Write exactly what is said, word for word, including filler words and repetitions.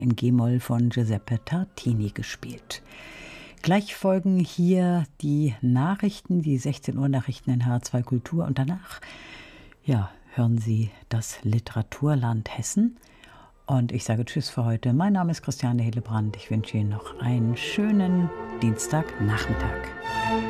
in G-Moll von Giuseppe Tartini gespielt. Gleich folgen hier die Nachrichten, die sechzehn Uhr Nachrichten in H R zwei Kultur und danach, ja, hören Sie das Literaturland Hessen. Und ich sage Tschüss für heute. Mein Name ist Christiane Hillebrand. Ich wünsche Ihnen noch einen schönen Dienstagnachmittag.